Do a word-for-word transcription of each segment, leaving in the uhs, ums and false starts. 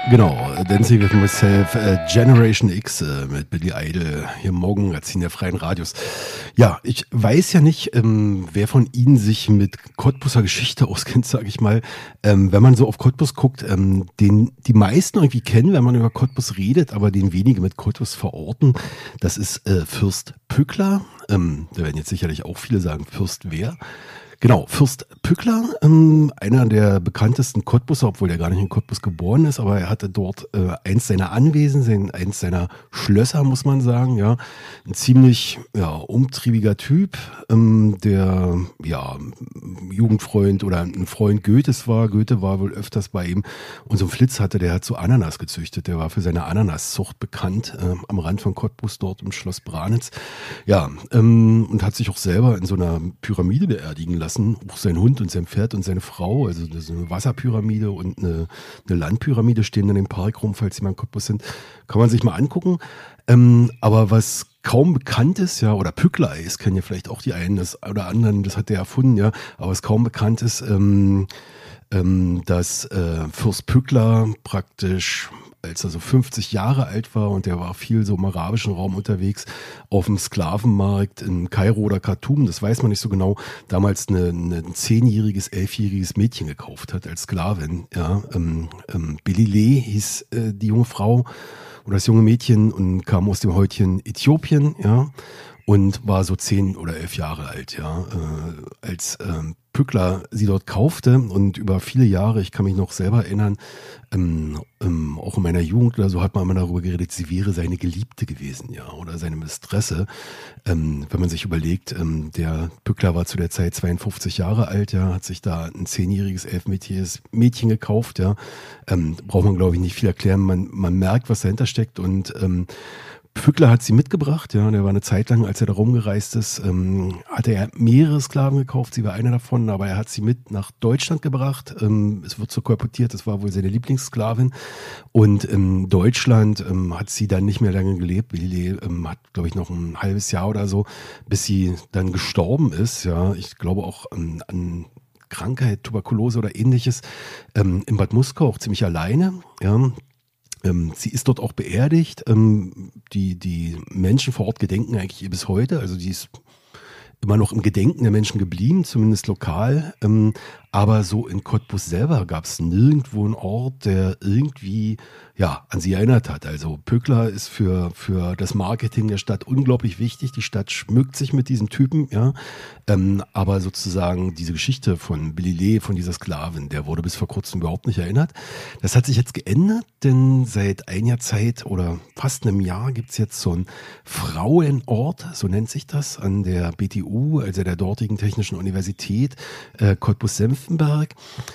Genau, Dancing with Myself, äh, Generation X äh, mit Billy Idol, hier morgen Magazin der Freien Radios. Ja, ich weiß ja nicht, ähm, wer von Ihnen sich mit Cottbuser Geschichte auskennt, sage ich mal. Ähm, wenn man so auf Cottbus guckt, ähm, den die meisten irgendwie kennen, wenn man über Cottbus redet, aber den wenige mit Cottbus verorten, das ist äh, Fürst Pückler. Ähm, da werden jetzt sicherlich auch viele sagen, Fürst wer? Genau, Fürst Pückler, ähm, einer der bekanntesten Cottbuser, obwohl er gar nicht in Cottbus geboren ist, aber er hatte dort äh, eins seiner Anwesen, sein, eins seiner Schlösser, muss man sagen, ja. Ein ziemlich ja, umtriebiger Typ, ähm, der ja Jugendfreund oder ein Freund Goethes war. Goethe war wohl öfters bei ihm. Und so ein Flitz hatte, der hat so Ananas gezüchtet. Der war für seine Ananaszucht bekannt, äh, am Rand von Cottbus, dort im Schloss Branitz. Ja, ähm, und hat sich auch selber in so einer Pyramide beerdigen lassen. Auch sein Hund und sein Pferd und seine Frau, also das ist eine Wasserpyramide und eine, eine Landpyramide stehen in dem Park rum, falls Sie mal in Cottbus sind, kann man sich mal angucken. Ähm, aber was kaum bekannt ist, ja, oder Pückler ist, kennen ja vielleicht auch die einen das, oder anderen, das hat der erfunden, ja, aber was kaum bekannt ist, ähm, ähm, dass äh, Fürst Pückler praktisch, als er so fünfzig Jahre alt war und der war viel so im arabischen Raum unterwegs, auf dem Sklavenmarkt in Kairo oder Khartoum, das weiß man nicht so genau, damals eine, eine, ein zehnjähriges, elfjähriges Mädchen gekauft hat als Sklavin. Ja, ähm, ähm, Billy hieß äh, die junge Frau oder das junge Mädchen und kam aus dem heutigen Äthiopien, ja, und war so zehn oder elf Jahre alt, ja, äh, als ähm, Pückler sie dort kaufte und über viele Jahre, ich kann mich noch selber erinnern, ähm, ähm, auch in meiner Jugend oder so hat man immer darüber geredet, sie wäre seine Geliebte gewesen, ja, oder seine Mistresse. Ähm, wenn man sich überlegt, ähm, der Pückler war zu der Zeit zweiundfünfzig Jahre alt, ja, hat sich da ein zehnjähriges, elfjähriges Mädchen gekauft, ja, ähm, braucht man glaube ich nicht viel erklären, man, man merkt, was dahinter steckt und ähm, Pückler hat sie mitgebracht, ja, der war eine Zeit lang, als er da rumgereist ist, ähm, hatte er mehrere Sklaven gekauft, sie war eine davon, aber er hat sie mit nach Deutschland gebracht, ähm, es wird so kolportiert, das war wohl seine Lieblingssklavin und in Deutschland ähm, hat sie dann nicht mehr lange gelebt, Billy ähm, hat, glaube ich, noch ein halbes Jahr oder so, bis sie dann gestorben ist, ja, ich glaube auch ähm, an Krankheit, Tuberkulose oder ähnliches, ähm, in Bad Muskau auch ziemlich alleine, ja. Ähm, sie ist dort auch beerdigt. Ähm, die, die Menschen vor Ort gedenken eigentlich ihr bis heute. Also die ist immer noch im Gedenken der Menschen geblieben, zumindest lokal. Ähm, aber so in Cottbus selber gab es nirgendwo einen Ort, der irgendwie ja, an sie erinnert hat. Also Pückler ist für, für das Marketing der Stadt unglaublich wichtig. Die Stadt schmückt sich mit diesem Typen, ja. Ähm, aber sozusagen diese Geschichte von Billy Lee, von dieser Sklavin, der wurde bis vor kurzem überhaupt nicht erinnert. Das hat sich jetzt geändert, denn seit einiger Zeit oder fast einem Jahr gibt's jetzt so einen Frauenort, so nennt sich das, an der B T U, also der dortigen Technischen Universität, äh, Cottbus-Senftenberg.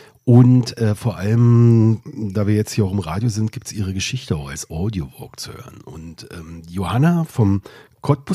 Und äh, vor allem, da wir jetzt hier auch im Radio sind, gibt's ihre Geschichte auch als Audiowalk zu hören. Und ähm, Johanna vom Cottbus